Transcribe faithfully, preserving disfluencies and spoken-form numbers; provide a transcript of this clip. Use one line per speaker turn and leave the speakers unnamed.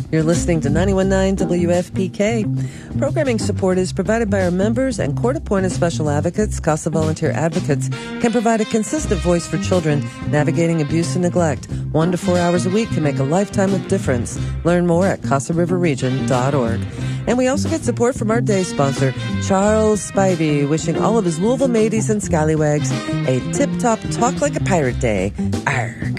You're listening to ninety-one point nine W F P K. Programming support is provided by our members, and court-appointed special advocates, CASA volunteer advocates, can provide a consistent voice for children navigating abuse and neglect. One to four hours a week can make a lifetime of difference. Learn more at casa river region dot org. And we also get support from our day sponsor, Charles Spivey, wishing all of his Louisville mateys and scallywags a tip-top talk like a pirate day. Arg.